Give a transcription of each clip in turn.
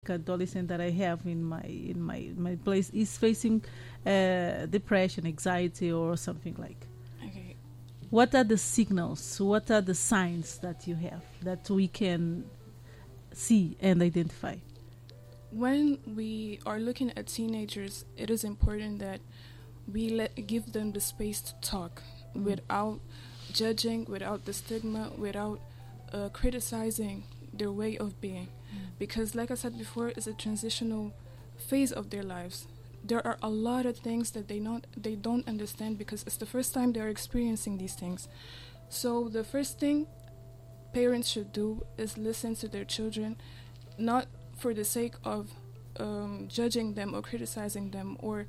adolescent that I have in my place is facing depression, anxiety, or something like. Okay. What are the signals? What are the signs that you have that we can see and identify? When we are looking at teenagers, it is important that we give them the space to talk without judging, without the stigma, without criticizing their way of being. Because like I said before, it's a transitional phase of their lives. There are a lot of things that they don't understand because it's the first time they're experiencing these things. So the first thing parents should do is listen to their children, not for the sake of judging them or criticizing them or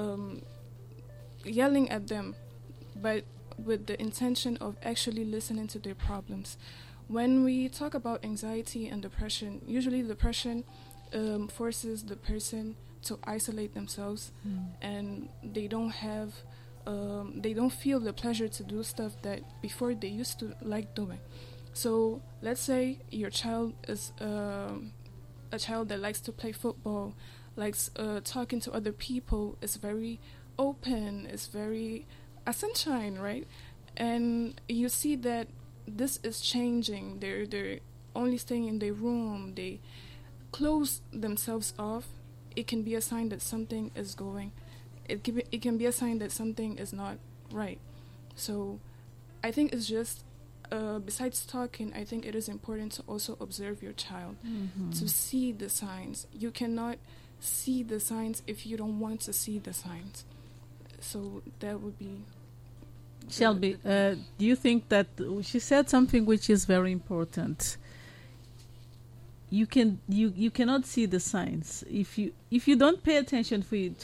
yelling at them, but with the intention of actually listening to their problems. When we talk about anxiety and depression, usually depression forces the person to isolate themselves, and they don't feel the pleasure to do stuff that before they used to like doing. So let's say your child is a child that likes to play football, likes talking to other people, is very open, is very a sunshine, right? And you see that this is changing. They're only staying in their room. They close themselves off. It can be a sign that something is going. It can be a sign that something is not right. So I think it's just besides talking, I think it is important to also observe your child, to see the signs. You cannot see the signs if you don't want to see the signs. So that would be... Shelby, do you think that she said something which is very important? You cannot see the signs if you don't pay attention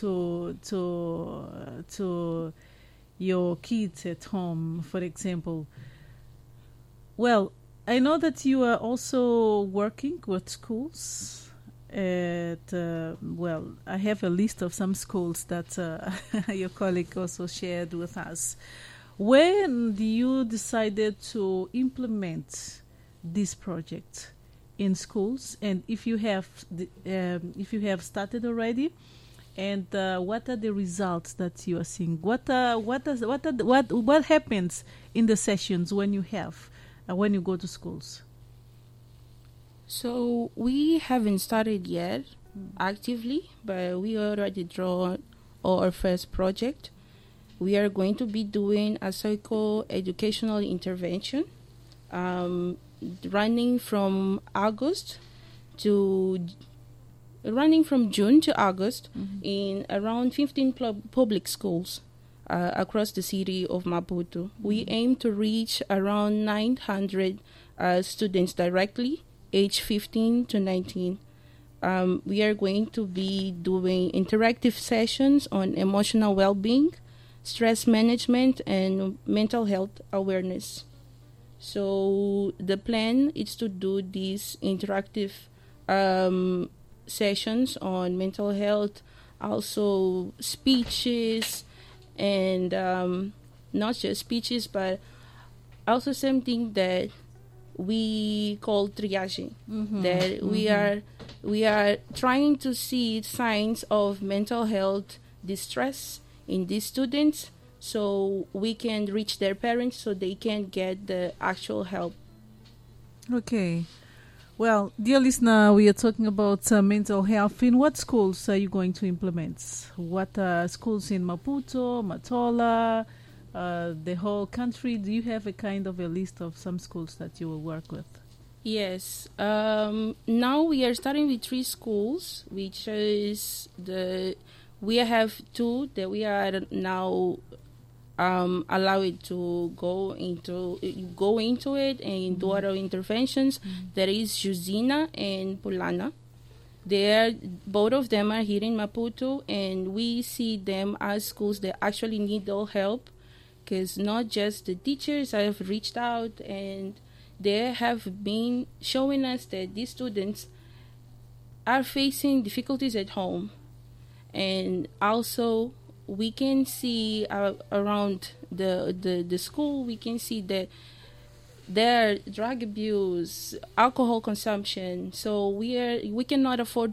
to your kids at home, for example. Well, I know that you are also working with schools. I have a list of some schools that your colleague also shared with us. When you decided to implement this project in schools, and if you have started already, and what are the results that you are seeing? What happens in the sessions when you go to schools? So we haven't started yet actively, but we already draw our first project. We are going to be doing a psycho-educational intervention running from June to August in around 15 public schools across the city of Maputo. We aim to reach around 900 students directly, age 15 to 19. We are going to be doing interactive sessions on emotional well-being, stress management, and mental health awareness. So the plan is to do these interactive sessions on mental health, also speeches, and not just speeches, but also something that we call triaging. That we are trying to see signs of mental health distress in these students, so we can reach their parents so they can get the actual help. Okay. Well, dear listener, we are talking about mental health. In what schools are you going to implement? What schools in Maputo, Matola, the whole country? Do you have a kind of a list of some schools that you will work with? Yes. Now we are starting with 3 schools, which is we have 2 that we are now allowed to go into it and do other interventions. There is Jusina and Pulana. Both of them are here in Maputo, and we see them as schools that actually need all help, because not just the teachers have reached out, and they have been showing us that these students are facing difficulties at home. And also we can see around the school, we can see that there are drug abuse, alcohol consumption. So we cannot afford